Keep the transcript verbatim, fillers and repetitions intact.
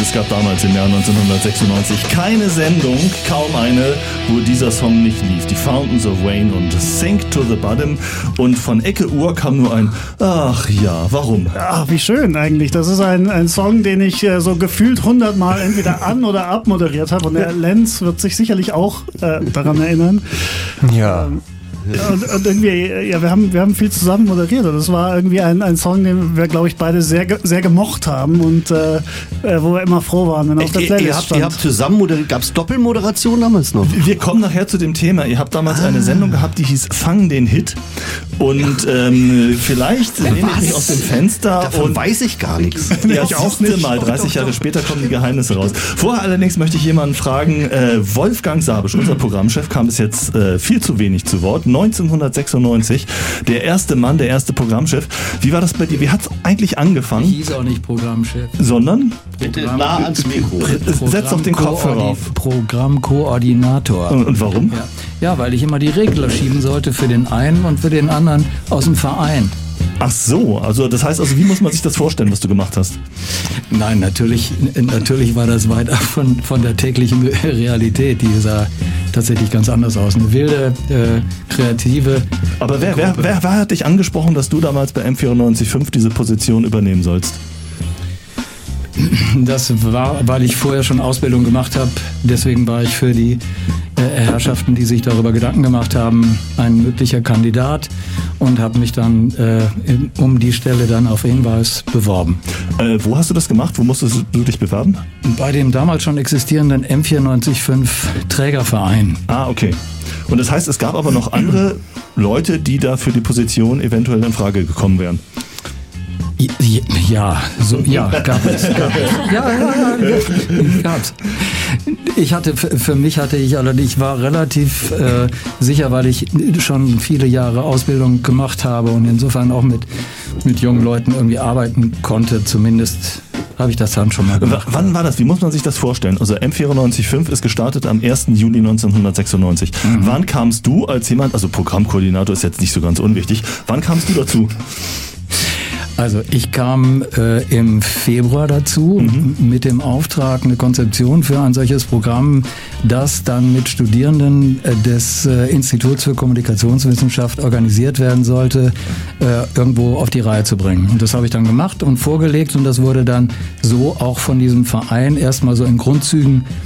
Und es gab damals im Jahr neunzehnhundertsechsundneunzig keine Sendung, kaum eine, wo dieser Song nicht lief. Die Fountains of Wayne und Sink to the Bottom. Und von Ecke Uhr kam nur ein Ach ja, warum? Ach, wie schön eigentlich. Das ist ein, ein Song, den ich äh, so gefühlt hundertmal entweder an- oder abmoderiert habe. Und der Lenz wird sich sicherlich auch äh, daran erinnern. Ja. Ähm, Und, und irgendwie, ja, wir haben, wir haben viel zusammen moderiert. Und das war irgendwie ein, ein Song, den wir, glaube ich, beide sehr, sehr gemocht haben und äh, wo wir immer froh waren, wenn er auf der Playlist ihr habt, stand. Ihr habt zusammen moderiert, gab es Doppelmoderation damals noch? Wir kommen nachher zu dem Thema. Ihr habt damals ah. eine Sendung gehabt, die hieß Fang den Hit. Und ähm, vielleicht lehne ich mich aus dem Fenster. Davon und weiß ich gar nichts. Ja, ich auch nicht. Mal, dreißig Jahre später kommen die Geheimnisse raus. Vorher allerdings möchte ich jemanden fragen, äh, Wolfgang Sabisch, unser Programmchef, kam bis jetzt äh, viel zu wenig zu Wort. neunzehnhundertsechsundneunzig, der erste Mann, der erste Programmchef. Wie war das bei dir? Wie hat es eigentlich angefangen? Ich hieß auch nicht Programmchef. Sondern? Bitte nah ans Mikro. Setz doch den Kopfhörer auf. Programmkoordinator. Und, und warum? Ja. ja, weil ich immer die Regler schieben sollte für den einen und für den anderen aus dem Verein. Ach so, also das heißt, also wie muss man sich das vorstellen, was du gemacht hast? Nein, natürlich, natürlich war das weit ab von, von der täglichen Realität. Die sah tatsächlich ganz anders aus. Eine wilde, äh, kreative. Aber wer, wer, wer, wer hat dich angesprochen, dass du damals bei M vierundneunzig Komma fünf diese Position übernehmen sollst? Das war, weil ich vorher schon Ausbildung gemacht habe. Deswegen war ich für die äh, Herrschaften, die sich darüber Gedanken gemacht haben, ein möglicher Kandidat und habe mich dann äh, in, um die Stelle dann auf Hinweis beworben. Äh, wo hast du das gemacht? Wo musstest du dich bewerben? Bei dem damals schon existierenden M vierundneunzig Komma fünf Trägerverein. Ah, okay. Und das heißt, es gab aber noch andere Leute, die da für die Position eventuell in Frage gekommen wären? Ja, so, ja, gab es. Gab es. Ja, ja, ja, gab's. Ich hatte, für mich hatte ich allerdings, ich war relativ äh, sicher, weil ich schon viele Jahre Ausbildung gemacht habe und insofern auch mit, mit jungen Leuten irgendwie arbeiten konnte, zumindest habe ich das dann schon mal gemacht. W- wann war das? Wie muss man sich das vorstellen? Also M vierundneunzig Komma fünf ist gestartet am ersten Juli neunzehnhundertsechsundneunzig. Mhm. Wann kamst du als jemand, also Programmkoordinator ist jetzt nicht so ganz unwichtig, wann kamst du dazu? Also ich kam äh, im Februar dazu mhm. mit dem Auftrag, eine Konzeption für ein solches Programm, das dann mit Studierenden äh, des äh, Instituts für Kommunikationswissenschaft organisiert werden sollte, äh, irgendwo auf die Reihe zu bringen. Und das habe ich dann gemacht und vorgelegt und das wurde dann so auch von diesem Verein erstmal so in Grundzügen